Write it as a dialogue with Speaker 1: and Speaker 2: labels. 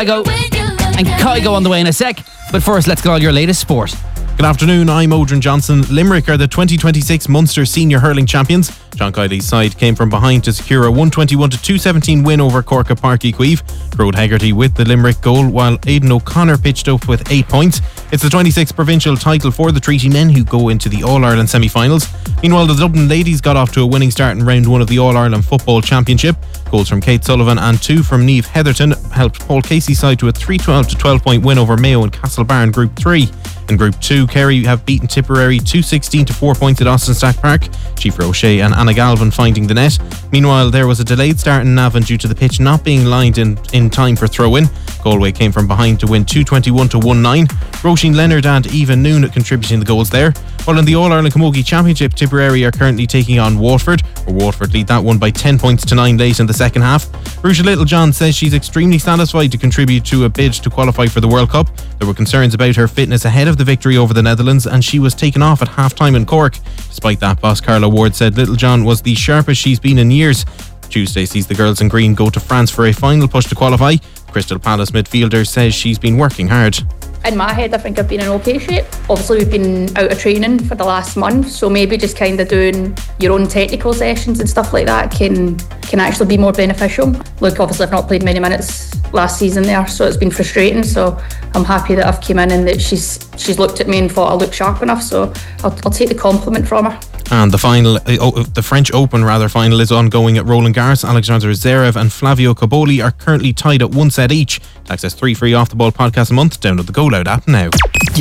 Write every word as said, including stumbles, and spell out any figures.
Speaker 1: Go and Kygo on the way in a sec. But first, let's get all your latest sport.
Speaker 2: Good afternoon, I'm Odrin Johnson. Limerick are the twenty twenty-six Munster Senior Hurling Champions. John Kiley's side came from behind to secure a one twenty-one to two seventeen win over Cork at Páirc Uí Chaoimh. Crode Hegarty with the Limerick goal, while Aidan O'Connor pitched up with eight points. It's the twenty-sixth provincial title for the Treaty men, who go into the All-Ireland semi-finals. Meanwhile, the Dublin ladies got off to a winning start in round one of the All-Ireland Football Championship. Goals from Kate Sullivan and two from Niamh Heatherton helped Paul Casey's side to a three twelve to twelve point win over Mayo and Castlebar Group three. In Group two, Kerry have beaten Tipperary two sixteen to four points at Austin Stack Park. Chiefra O'Shea and Anna Galvin finding the net. Meanwhile, there was a delayed start in Navan due to the pitch not being lined in, in time for throw-in. Galway came from behind to win two twenty-one to one nine. Roisin Leonard and Eva Noon contributing the goals there. While in the All-Ireland Camogie Championship, Tipperary are currently taking on Waterford, where Waterford lead that one by ten points to nine late in the second half. Ruja Littlejohn says she's extremely satisfied to contribute to a bid to qualify for the World Cup. There were concerns about her fitness ahead of the victory over the Netherlands, and she was taken off at half-time in Cork. Despite that, boss Carla Ward said Littlejohn was the sharpest she's been in years. Tuesday sees the girls in green go to France for a final push to qualify. Crystal Palace midfielder says she's been working hard.
Speaker 3: In my head, I think I've been in okay shape. Obviously, we've been out of training for the last month, so maybe just kind of doing your own technical sessions and stuff like that can can actually be more beneficial. Look, obviously, I've not played many minutes last season there, so it's been frustrating. So I'm happy that I've came in and that she's she's looked at me and thought I look sharp enough. So I'll, I'll take the compliment from her.
Speaker 2: And the final, uh, oh, the French Open rather final is ongoing at Roland Garros. Alexander Zverev and Flavio Cobolli are currently tied at one set each. To access three free Off the Ball podcasts a month, download the Go Loud app now.